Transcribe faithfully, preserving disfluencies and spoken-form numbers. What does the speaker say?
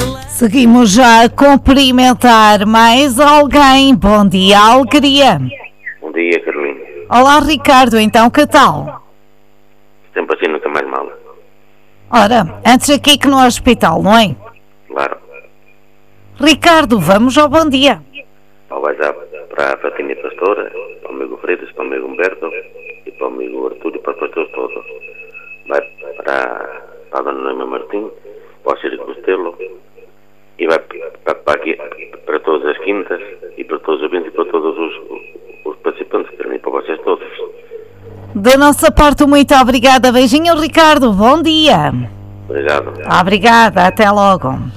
Seguimos já a cumprimentar mais alguém. Bom dia, Alegria. Bom dia, Carolina. Olá, Ricardo, então que tal? Sempre assim, nunca mais mal. Ora, antes aqui que no hospital, não é? Claro. Ricardo, vamos ao bom dia. Ou vai já para a Fatinha Pastora, para o amigo Freitas, para o amigo Humberto, e para o amigo Artur e para os pastores todos. Vai para, para a Dona Noema Martins, para o Ciro Costelo, e vai para, para, aqui, para todas as quintas, e para todos os ouvintes, e para todos os, os participantes, e para vocês todos. Da nossa parte, muito obrigada. Beijinho, Ricardo. Bom dia. Obrigado. Obrigada. Até logo.